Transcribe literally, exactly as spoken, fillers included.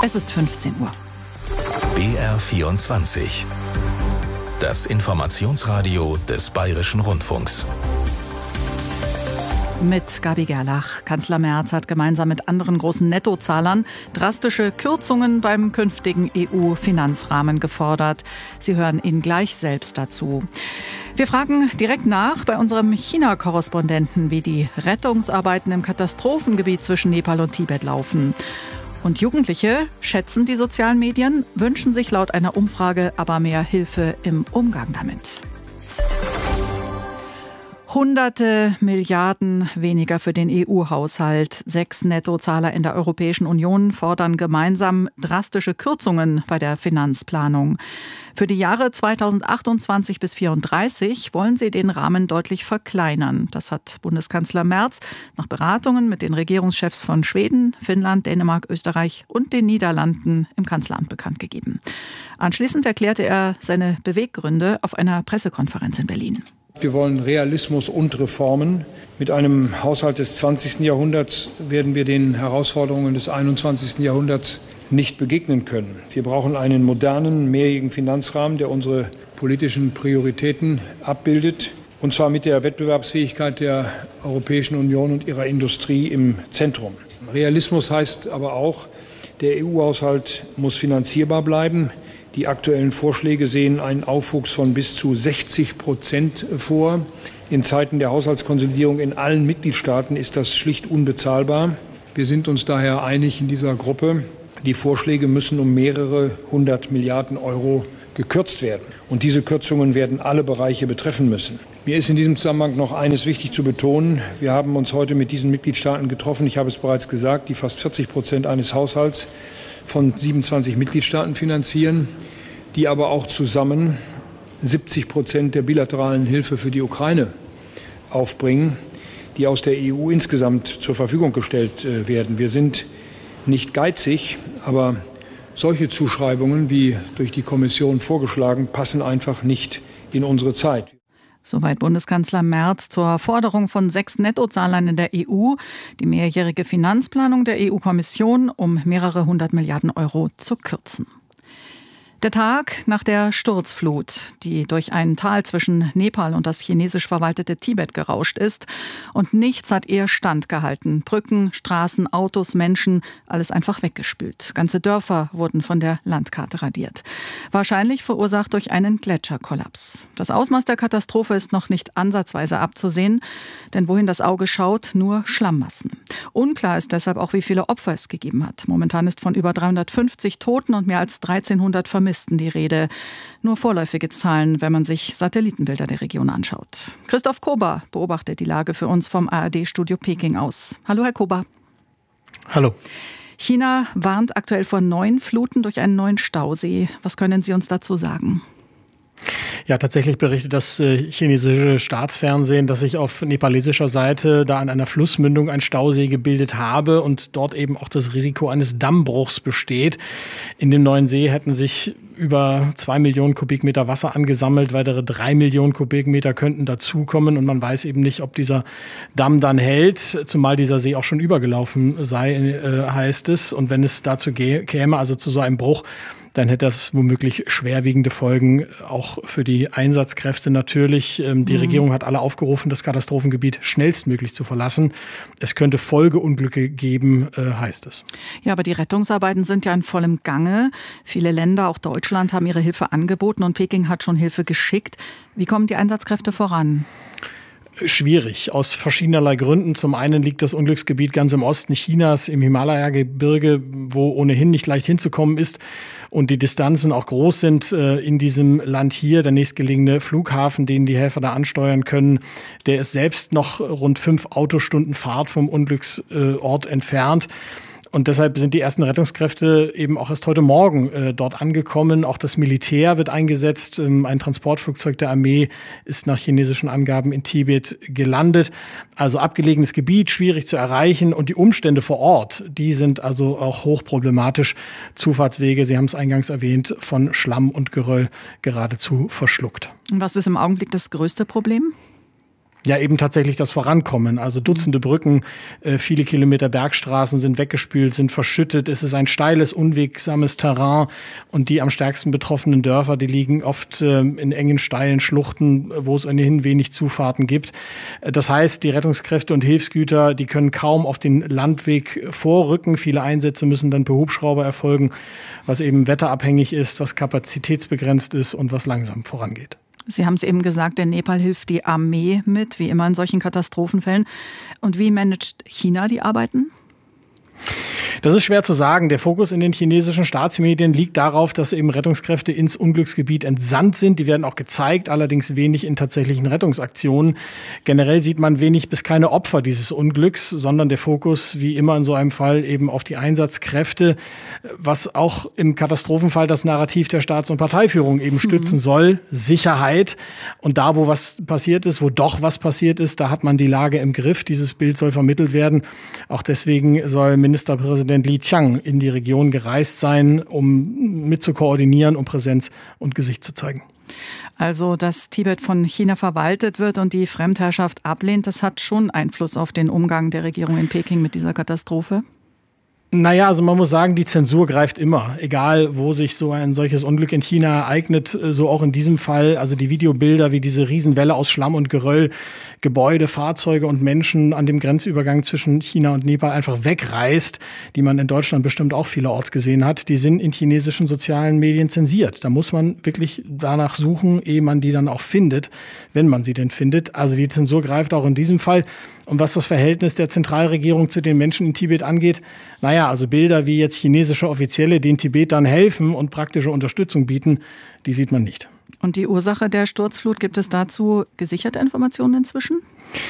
Es ist fünfzehn Uhr. B R vierundzwanzig. Das Informationsradio des Bayerischen Rundfunks. Mit Gabi Gerlach. Kanzler Merz hat gemeinsam mit anderen großen Nettozahlern drastische Kürzungen beim künftigen E U-Finanzrahmen gefordert. Sie hören ihn gleich selbst dazu. Wir fragen direkt nach bei unserem China-Korrespondenten, wie die Rettungsarbeiten im Katastrophengebiet zwischen Nepal und Tibet laufen. Und Jugendliche schätzen die sozialen Medien, wünschen sich laut einer Umfrage aber mehr Hilfe im Umgang damit. Hunderte Milliarden weniger für den E U-Haushalt. Sechs Nettozahler in der Europäischen Union fordern gemeinsam drastische Kürzungen bei der Finanzplanung. Für die Jahre zweitausendachtundzwanzig bis zweitausendvierunddreißig wollen sie den Rahmen deutlich verkleinern. Das hat Bundeskanzler Merz nach Beratungen mit den Regierungschefs von Schweden, Finnland, Dänemark, Österreich und den Niederlanden im Kanzleramt bekannt gegeben. Anschließend erklärte er seine Beweggründe auf einer Pressekonferenz in Berlin. Wir wollen Realismus und Reformen. Mit einem Haushalt des zwanzigsten Jahrhunderts werden wir den Herausforderungen des einundzwanzigsten Jahrhunderts nicht begegnen können. Wir brauchen einen modernen, mehrjährigen Finanzrahmen, der unsere politischen Prioritäten abbildet, und zwar mit der Wettbewerbsfähigkeit der Europäischen Union und ihrer Industrie im Zentrum. Realismus heißt aber auch, der E U-Haushalt muss finanzierbar bleiben. Die aktuellen Vorschläge sehen einen Aufwuchs von bis zu sechzig Prozent vor. In Zeiten der Haushaltskonsolidierung in allen Mitgliedstaaten ist das schlicht unbezahlbar. Wir sind uns daher einig in dieser Gruppe, die Vorschläge müssen um mehrere hundert Milliarden Euro gekürzt werden. Und diese Kürzungen werden alle Bereiche betreffen müssen. Mir ist in diesem Zusammenhang noch eines wichtig zu betonen. Wir haben uns heute mit diesen Mitgliedstaaten getroffen. Ich habe es bereits gesagt, die fast vierzig Prozent eines Haushalts von siebenundzwanzig Mitgliedstaaten finanzieren, die aber auch zusammen siebzig Prozent der bilateralen Hilfe für die Ukraine aufbringen, die aus der E U insgesamt zur Verfügung gestellt werden. Wir sind nicht geizig, aber solche Zuschreibungen, wie durch die Kommission vorgeschlagen, passen einfach nicht in unsere Zeit. Soweit Bundeskanzler Merz zur Forderung von sechs Nettozahlern in der E U, die mehrjährige Finanzplanung der E U-Kommission um mehrere hundert Milliarden Euro zu kürzen. Der Tag nach der Sturzflut, die durch ein Tal zwischen Nepal und das chinesisch verwaltete Tibet gerauscht ist. Und nichts hat ihr standgehalten. Brücken, Straßen, Autos, Menschen, alles einfach weggespült. Ganze Dörfer wurden von der Landkarte radiert. Wahrscheinlich verursacht durch einen Gletscherkollaps. Das Ausmaß der Katastrophe ist noch nicht ansatzweise abzusehen, denn wohin das Auge schaut, nur Schlammmassen. Unklar ist deshalb auch, wie viele Opfer es gegeben hat. Momentan ist von über dreihundertfünfzig Toten und mehr als dreizehnhundert Vermissten die Rede. Nur vorläufige Zahlen, wenn man sich Satellitenbilder der Region anschaut. Christoph Kober beobachtet die Lage für uns vom A R D-Studio Peking aus. Hallo, Herr Kober. Hallo. China warnt aktuell vor neuen Fluten durch einen neuen Stausee. Was können Sie uns dazu sagen? Ja, tatsächlich berichtet das chinesische Staatsfernsehen, dass sich auf nepalesischer Seite da an einer Flussmündung ein Stausee gebildet habe und dort eben auch das Risiko eines Dammbruchs besteht. In dem neuen See hätten sich über zwei Millionen Kubikmeter Wasser angesammelt, weitere drei Millionen Kubikmeter könnten dazukommen und man weiß eben nicht, ob dieser Damm dann hält, zumal dieser See auch schon übergelaufen sei, äh, heißt es. Und wenn es dazu käme, also zu so einem Bruch, dann hätte das womöglich schwerwiegende Folgen, auch für die Einsatzkräfte natürlich. Die mhm. Regierung hat alle aufgerufen, das Katastrophengebiet schnellstmöglich zu verlassen. Es könnte Folgeunglücke geben, heißt es. Ja, aber die Rettungsarbeiten sind ja in vollem Gange. Viele Länder, auch Deutschland, haben ihre Hilfe angeboten und Peking hat schon Hilfe geschickt. Wie kommen die Einsatzkräfte voran? Schwierig, aus verschiedenerlei Gründen. Zum einen liegt das Unglücksgebiet ganz im Osten Chinas, im Himalaya-Gebirge, wo ohnehin nicht leicht hinzukommen ist und die Distanzen auch groß sind äh, in diesem Land hier. Der nächstgelegene Flughafen, den die Helfer da ansteuern können, der ist selbst noch rund fünf Autostunden Fahrt vom Unglücksort entfernt. Und deshalb sind die ersten Rettungskräfte eben auch erst heute Morgen äh, dort angekommen. Auch das Militär wird eingesetzt. Ähm, ein Transportflugzeug der Armee ist nach chinesischen Angaben in Tibet gelandet. Also abgelegenes Gebiet, schwierig zu erreichen. Und die Umstände vor Ort, die sind also auch hochproblematisch. Zufahrtswege, Sie haben es eingangs erwähnt, von Schlamm und Geröll geradezu verschluckt. Und was ist im Augenblick das größte Problem? Ja, eben tatsächlich das Vorankommen. Also Dutzende Brücken, äh, viele Kilometer Bergstraßen sind weggespült, sind verschüttet. Es ist ein steiles, unwegsames Terrain. Und die am stärksten betroffenen Dörfer, die liegen oft äh, in engen, steilen Schluchten, wo es ohnehin wenig Zufahrten gibt. Das heißt, die Rettungskräfte und Hilfsgüter, die können kaum auf den Landweg vorrücken. Viele Einsätze müssen dann per Hubschrauber erfolgen, was eben wetterabhängig ist, was kapazitätsbegrenzt ist und was langsam vorangeht. Sie haben es eben gesagt, in Nepal hilft die Armee mit, wie immer in solchen Katastrophenfällen. Und wie managt China die Arbeiten? Das ist schwer zu sagen. Der Fokus in den chinesischen Staatsmedien liegt darauf, dass eben Rettungskräfte ins Unglücksgebiet entsandt sind. Die werden auch gezeigt, allerdings wenig in tatsächlichen Rettungsaktionen. Generell sieht man wenig bis keine Opfer dieses Unglücks, sondern der Fokus, wie immer in so einem Fall, eben auf die Einsatzkräfte, was auch im Katastrophenfall das Narrativ der Staats- und Parteiführung eben stützen soll. Sicherheit. Und da, wo was passiert ist, wo doch was passiert ist, da hat man die Lage im Griff. Dieses Bild soll vermittelt werden. Auch deswegen soll Ministerpräsident Li Qiang in die Region gereist sein, um mit zu koordinieren, um Präsenz und Gesicht zu zeigen. Also, dass Tibet von China verwaltet wird und die Fremdherrschaft ablehnt, das hat schon Einfluss auf den Umgang der Regierung in Peking mit dieser Katastrophe? Naja, also man muss sagen, die Zensur greift immer. Egal, wo sich so ein solches Unglück in China ereignet, so auch in diesem Fall. Also die Videobilder, wie diese Riesenwelle aus Schlamm und Geröll, Gebäude, Fahrzeuge und Menschen an dem Grenzübergang zwischen China und Nepal einfach wegreißt, die man in Deutschland bestimmt auch vielerorts gesehen hat, die sind in chinesischen sozialen Medien zensiert. Da muss man wirklich danach suchen, ehe man die dann auch findet, wenn man sie denn findet. Also die Zensur greift auch in diesem Fall. Und was das Verhältnis der Zentralregierung zu den Menschen in Tibet angeht, naja, also Bilder, wie jetzt chinesische Offizielle den Tibetern helfen und praktische Unterstützung bieten, die sieht man nicht. Und die Ursache der Sturzflut, gibt es dazu gesicherte Informationen inzwischen?